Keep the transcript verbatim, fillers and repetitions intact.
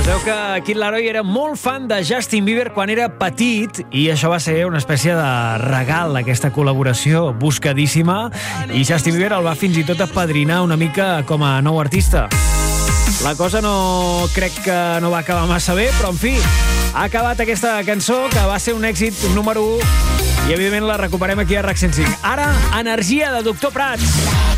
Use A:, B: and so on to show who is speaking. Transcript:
A: Sabeu que Kid Laroi era molt fan de Justin Bieber quan era petit i això va ser una espècie de regal, aquesta col·laboració buscadíssima, i Justin Bieber el va fins i tot apadrinar una mica com a nou artista. La cosa no crec que no va acabar massa bé, però en fi, ha acabat aquesta cançó que va ser un èxit número u i evidentment la recuperem aquí a RAC cent cinc. Ara, energia de Doctor Prats.